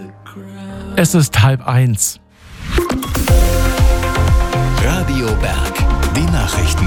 Es ist 12:30. Radio Berg, die Nachrichten.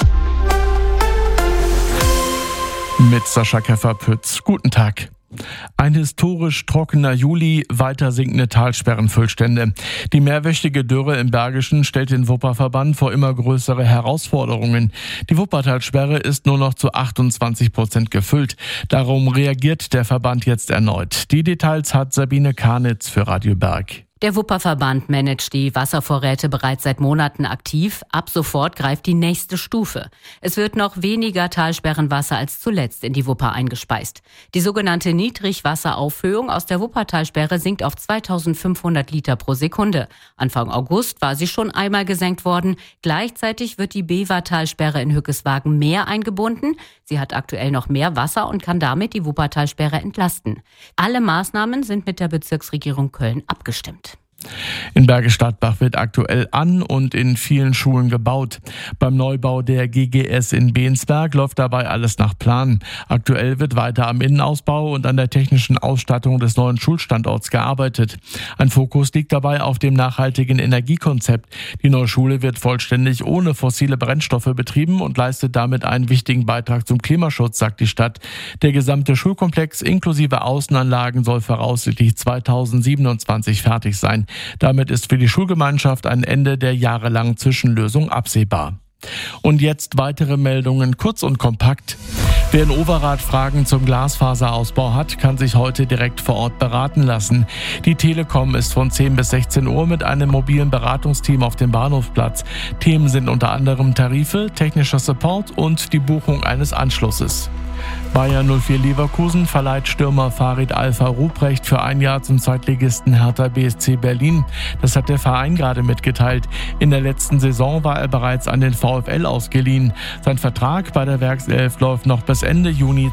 Mit Sascha Keffer-Pütz. Guten Tag. Ein historisch trockener Juli, weiter sinkende Talsperrenfüllstände. Die mehrwöchige Dürre im Bergischen stellt den Wupperverband vor immer größere Herausforderungen. Die Wuppertalsperre ist nur noch zu 28% gefüllt. Darum reagiert der Verband jetzt erneut. Die Details hat Sabine Karnitz für Radio Berg. Der Wupperverband managt die Wasservorräte bereits seit Monaten aktiv. Ab sofort greift die nächste Stufe. Es wird noch weniger Talsperrenwasser als zuletzt in die Wupper eingespeist. Die sogenannte Niedrigwasseraufhöhung aus der Wuppertalsperre sinkt auf 2500 Liter pro Sekunde. Anfang August war sie schon einmal gesenkt worden. Gleichzeitig wird die Bevertalsperre in Hückeswagen mehr eingebunden. Sie hat aktuell noch mehr Wasser und kann damit die Wuppertalsperre entlasten. Alle Maßnahmen sind mit der Bezirksregierung Köln abgestimmt. In Bergisch Gladbach wird aktuell an und in vielen Schulen gebaut. Beim Neubau der GGS in Bensberg läuft dabei alles nach Plan. Aktuell wird weiter am Innenausbau und an der technischen Ausstattung des neuen Schulstandorts gearbeitet. Ein Fokus liegt dabei auf dem nachhaltigen Energiekonzept. Die neue Schule wird vollständig ohne fossile Brennstoffe betrieben und leistet damit einen wichtigen Beitrag zum Klimaschutz, sagt die Stadt. Der gesamte Schulkomplex inklusive Außenanlagen soll voraussichtlich 2027 fertig sein. Damit ist für die Schulgemeinschaft ein Ende der jahrelangen Zwischenlösung absehbar. Und jetzt weitere Meldungen, kurz und kompakt. Wer in Overath Fragen zum Glasfaserausbau hat, kann sich heute direkt vor Ort beraten lassen. Die Telekom ist von 10 bis 16 Uhr mit einem mobilen Beratungsteam auf dem Bahnhofsplatz. Themen sind unter anderem Tarife, technischer Support und die Buchung eines Anschlusses. Bayer 04 Leverkusen verleiht Stürmer Farid Alfa-Ruprecht für ein Jahr zum Zweitligisten Hertha BSC Berlin. Das hat der Verein gerade mitgeteilt. In der letzten Saison war er bereits an den VfL ausgeliehen. Sein Vertrag bei der Werkself läuft noch bis Ende Juni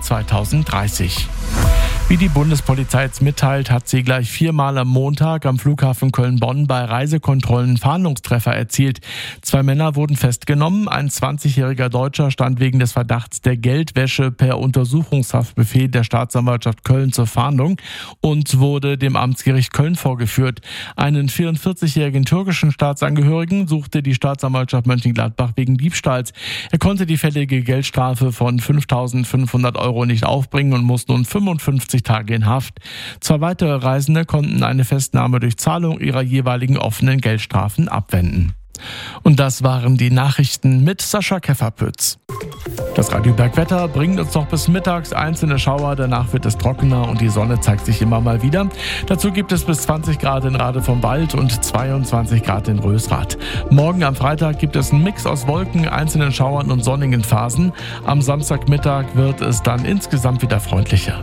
2030. Wie die Bundespolizei jetzt mitteilt, hat sie gleich 4-mal am Montag am Flughafen Köln-Bonn bei Reisekontrollen Fahndungstreffer erzielt. 2 Männer wurden festgenommen. Ein 20-jähriger Deutscher stand wegen des Verdachts der Geldwäsche per Untersuchungshaftbefehl der Staatsanwaltschaft Köln zur Fahndung und wurde dem Amtsgericht Köln vorgeführt. Einen 44-jährigen türkischen Staatsangehörigen suchte die Staatsanwaltschaft Mönchengladbach wegen Diebstahls. Er konnte die fällige Geldstrafe von 5.500 € nicht aufbringen und muss nun 55 Tage in Haft. 2 weitere Reisende konnten eine Festnahme durch Zahlung ihrer jeweiligen offenen Geldstrafen abwenden. Und das waren die Nachrichten mit Sascha Keffer-Pütz. Das Radio Bergwetter bringt uns noch bis mittags einzelne Schauer, danach wird es trockener und die Sonne zeigt sich immer mal wieder. Dazu gibt es bis 20 Grad in Rade vom Wald und 22 Grad in Rösrath. Morgen am Freitag gibt es einen Mix aus Wolken, einzelnen Schauern und sonnigen Phasen. Am Samstagmittag wird es dann insgesamt wieder freundlicher.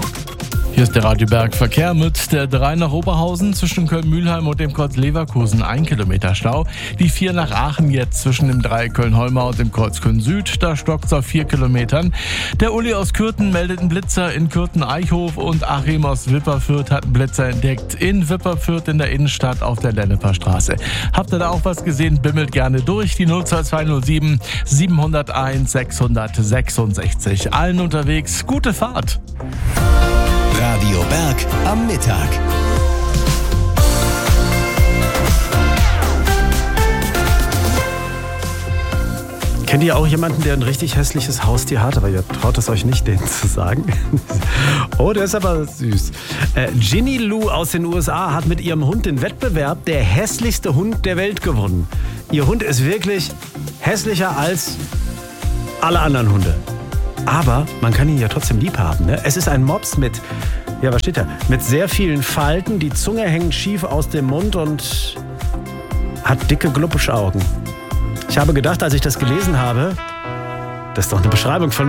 Hier ist der Radio Berg Verkehr mit der 3 nach Oberhausen zwischen Köln-Mühlheim und dem Kreuz Leverkusen 1 Kilometer Stau. Die 4 nach Aachen jetzt zwischen dem Dreieck Köln-Holmau und dem Kreuz Köln-Süd. Da stockt es auf 4 Kilometern. Der Uli aus Kürten meldet einen Blitzer in Kürten-Eichhof und Achim aus Wipperfürth hat einen Blitzer entdeckt in Wipperfürth in der Innenstadt auf der Lenneper Straße. Habt ihr da auch was gesehen? Bimmelt gerne durch. Die 02207 701 666. Allen unterwegs. Gute Fahrt. Radio Berg am Mittag. Kennt ihr auch jemanden, der ein richtig hässliches Haustier hat? Aber ihr traut es euch nicht, denen zu sagen. Oh, der ist aber süß. Ginny Lou aus den USA hat mit ihrem Hund den Wettbewerb der hässlichste Hund der Welt gewonnen. Ihr Hund ist wirklich hässlicher als alle anderen Hunde. Aber man kann ihn ja trotzdem lieb haben. Ne? Es ist ein Mops mit, ja, was steht da? Mit sehr vielen Falten. Die Zunge hängt schief aus dem Mund und hat dicke Glubbischaugen. Ich habe gedacht, als ich das gelesen habe, das ist doch eine Beschreibung von